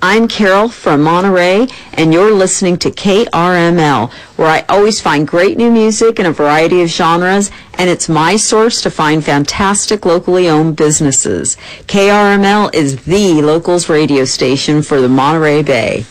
I'm Carol from Monterey, and you're listening to KRML, where I always find great new music in a variety of genres, and it's my source to find fantastic locally owned businesses. KRML is the locals radio station for the Monterey Bay.